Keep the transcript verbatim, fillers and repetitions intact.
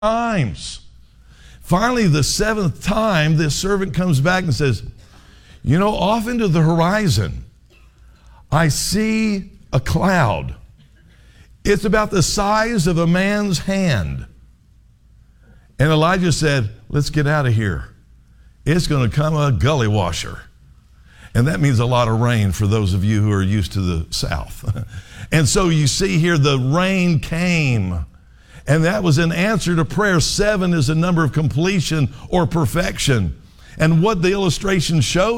times. Finally, the seventh time, this servant comes back and says, you know, off into the horizon, I see a cloud. It's about the size of a man's hand. And Elijah said, let's get out of here. It's going to come a gully washer. And that means a lot of rain for those of you who are used to the south. And so you see here the rain came. And that was an answer to prayer. Seven is a number of completion or perfection. And what the illustration shows